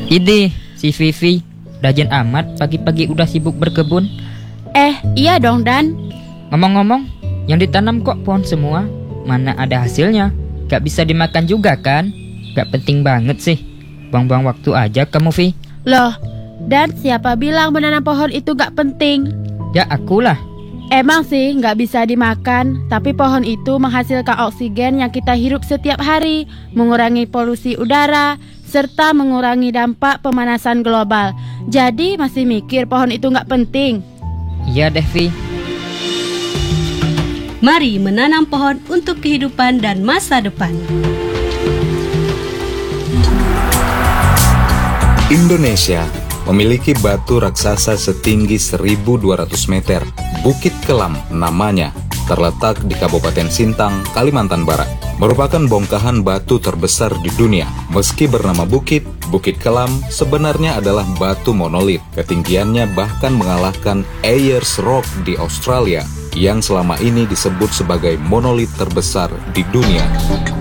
Idih, si Vivi, rajin amat pagi-pagi udah sibuk berkebun. Iya dong Dan. Ngomong-ngomong, yang ditanam kok pohon semua? Mana ada hasilnya? Gak bisa dimakan juga kan? Gak penting banget sih. Buang-buang waktu aja kamu, Vi. Loh, Dan siapa bilang menanam pohon itu gak penting? Ya akulah. Emang sih gak bisa dimakan, tapi pohon itu menghasilkan oksigen yang kita hirup setiap hari, mengurangi polusi udara, serta mengurangi dampak pemanasan global. Jadi masih mikir pohon itu gak penting? Iya deh, Vi. Mari menanam pohon untuk kehidupan dan masa depan. Indonesia memiliki batu raksasa setinggi 1.200 meter. Bukit Kelam namanya, terletak di Kabupaten Sintang, Kalimantan Barat. Merupakan bongkahan batu terbesar di dunia. Meski bernama bukit, Bukit Kelam sebenarnya adalah batu monolit. Ketinggiannya bahkan mengalahkan Ayers Rock di Australia, yang selama ini disebut sebagai monolit terbesar di dunia.